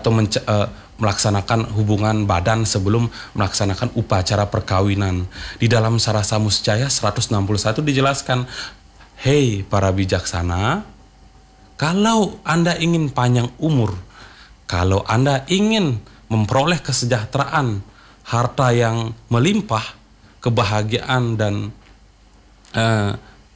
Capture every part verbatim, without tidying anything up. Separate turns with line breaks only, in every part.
atau menca- uh, melaksanakan hubungan badan sebelum melaksanakan upacara perkawinan. Di dalam Sarasa Muscaya seratus enam puluh satu dijelaskan, hei para bijaksana, kalau Anda ingin panjang umur, kalau Anda ingin memperoleh kesejahteraan, harta yang melimpah, kebahagiaan dan uh,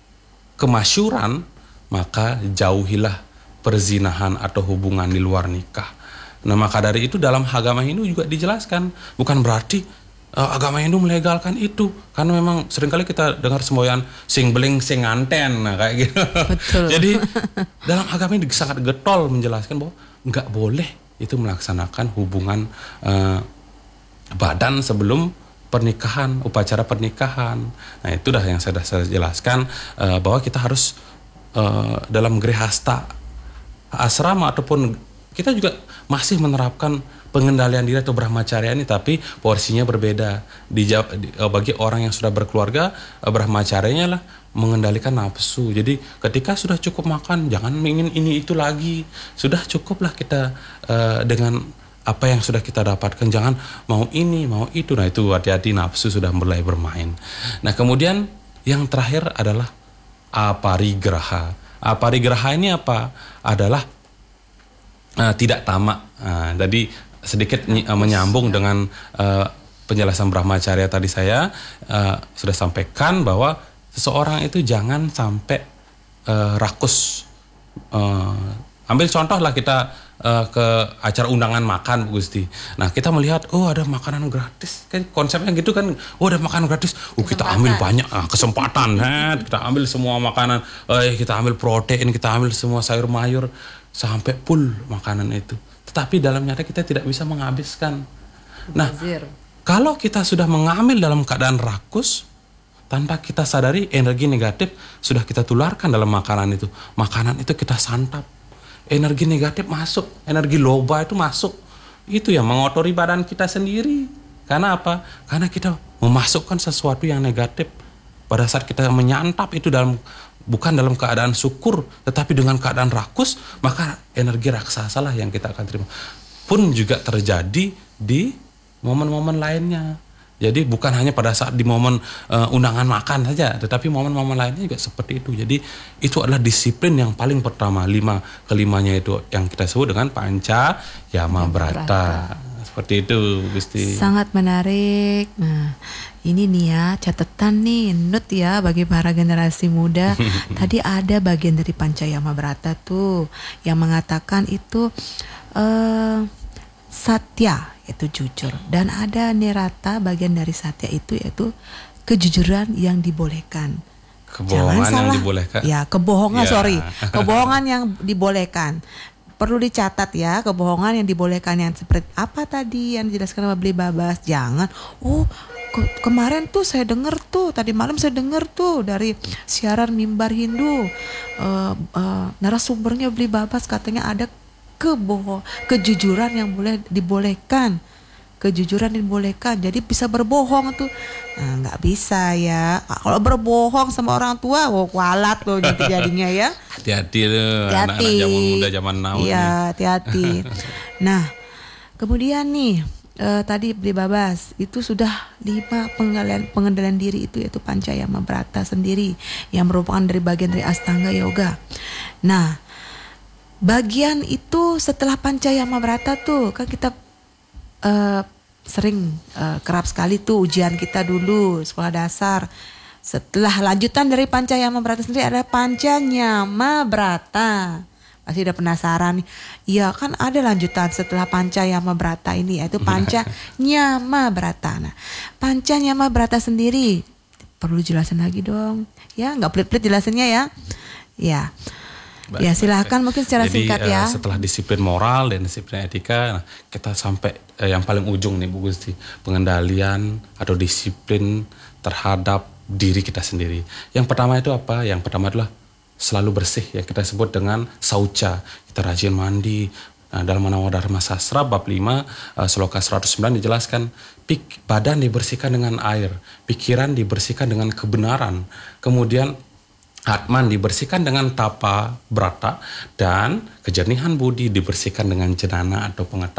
kemasyuran, maka jauhilah perzinahan atau hubungan di luar nikah. Nah, maka dari itu dalam agama Hindu juga dijelaskan, bukan berarti uh, agama Hindu melegalkan itu, karena memang seringkali kita dengar semboyan sing beling sing anten, nah, kayak gitu.
Betul.
Jadi dalam agama ini sangat getol menjelaskan bahwa nggak boleh itu melaksanakan hubungan uh, badan sebelum pernikahan, upacara pernikahan. Nah, itu dah yang sudah saya jelaskan, uh, bahwa kita harus uh, dalam grihasta asrama ataupun kita juga masih menerapkan pengendalian diri atau brahmacharya ini, tapi porsinya berbeda. Di, di, bagi orang yang sudah berkeluarga, brahmacharyanya lah mengendalikan nafsu. Jadi ketika sudah cukup makan, jangan ingin ini itu lagi. Sudah cukuplah kita uh, dengan apa yang sudah kita dapatkan, jangan mau ini, mau itu. Nah, itu hati-hati, nafsu sudah mulai bermain. Nah, kemudian yang terakhir adalah aparigraha. Aparigraha ini apa? Adalah uh, tidak tamak. Uh, jadi sedikit uh, menyambung dengan uh, penjelasan brahmacharya tadi saya uh, sudah sampaikan bahwa seseorang itu jangan sampai uh, rakus. Uh, ambil contoh lah kita Uh, ke acara undangan makan, Bu Gusti. Nah, kita melihat, oh ada makanan gratis. Kan konsepnya gitu kan, oh ada makanan gratis. Oh, kita ambil banyak, ah, kesempatan. Nah, kita ambil semua makanan, eh, kita ambil protein, kita ambil semua sayur mayur sampai full makanan itu. Tetapi dalam nyata kita tidak bisa menghabiskan. Nah, kalau kita sudah mengambil dalam keadaan rakus, tanpa kita sadari energi negatif sudah kita tularkan dalam makanan itu. Makanan itu kita santap. Energi negatif masuk, energi loba itu masuk. Itu yang mengotori badan kita sendiri. Karena apa? Karena kita memasukkan sesuatu yang negatif. Pada saat kita menyantap itu dalam bukan dalam keadaan syukur, tetapi dengan keadaan rakus, maka energi raksasa lah yang kita akan terima. Pun juga terjadi di momen-momen lainnya. Jadi bukan hanya pada saat di momen uh, undangan makan saja, tetapi momen-momen lainnya juga seperti itu. Jadi itu adalah disiplin yang paling pertama, lima kelimanya itu yang kita sebut dengan panca yama brata. Seperti itu, Gusti.
Sangat menarik. Nah, ini nih ya catatan nih, nut ya bagi para generasi muda. Tadi ada bagian dari panca yama brata tuh yang mengatakan itu uh, satya, itu jujur, dan ada nirata, bagian dari satya itu yaitu kejujuran yang dibolehkan.
Kebohongan yang dibolehkan.
Ya, kebohongan,
ya.
sorry, kebohongan yang dibolehkan. Perlu dicatat ya, kebohongan yang dibolehkan yang seperti apa tadi yang dijelaskan sama Beli Babas. Jangan, oh ke- kemarin tuh saya dengar tuh, tadi malam saya dengar tuh dari siaran mimbar Hindu, uh, uh, narasumbernya Beli Babas katanya ada kebohong, kejujuran yang boleh dibolehkan, kejujuran dibolehkan, jadi bisa berbohong tuh. Nah, nggak bisa ya, kalau berbohong sama orang tua, oh kualat tuh gitu jadinya ya.
Hati-hati loh, anak-anak zaman muda zaman now.
Iya, hati-hati. Nah, kemudian nih eh, tadi Beli Babas itu sudah lima pengendalian pengendalian diri itu, yaitu panca yama brata sendiri yang merupakan dari bagian dari Astanga Yoga. Nah, bagian itu setelah panca yama brata tuh kan kita uh, sering uh, kerap sekali tuh ujian kita dulu sekolah dasar. Setelah lanjutan dari panca yama brata sendiri ada panca yama brata. Pasti udah penasaran nih. Iya kan ada lanjutan setelah panca yama brata ini, yaitu panca yama brata. Nah, panca yama brata sendiri perlu jelasin lagi dong. Ya, nggak pelit-pelit jelasinnya ya. Ya. Baik, ya silahkan baik. Mungkin secara
Jadi,
singkat ya.
Uh, setelah disiplin moral dan disiplin etika, nah, kita sampai uh, yang paling ujung nih Bu Gusti, pengendalian atau disiplin terhadap diri kita sendiri. Yang pertama itu apa? Yang pertama adalah selalu bersih, yang kita sebut dengan sauca. Kita rajin mandi. Nah, dalam Manawa Dharma Sastra bab lima uh, sloka seratus sembilan dijelaskan, pik, badan dibersihkan dengan air, pikiran dibersihkan dengan kebenaran, kemudian Atman dibersihkan dengan tapa brata, dan kejernihan budi dibersihkan dengan jenana atau pengetahuan.